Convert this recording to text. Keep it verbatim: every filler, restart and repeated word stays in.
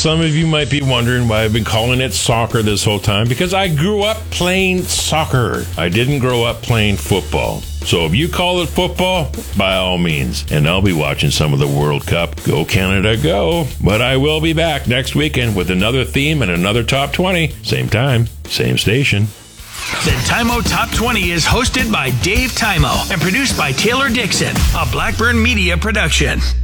some of you might be wondering why I've been calling it soccer this whole time, because I grew up playing soccer. I didn't grow up playing football. So if you call it football, by all means. And I'll be watching some of the World Cup. Go Canada, go. But I will be back next weekend with another theme and another top twenty. Same time, same station. The Timo Top twenty is hosted by Dave Timo and produced by Taylor Dixon, a Blackburn Media production.